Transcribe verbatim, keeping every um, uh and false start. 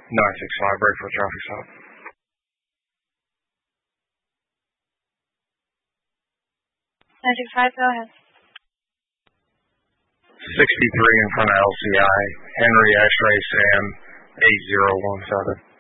nine six five, break for a traffic stop. nine six five, go ahead. sixty-three in front of L C I, Henry X-ray Sam eight zero one seven.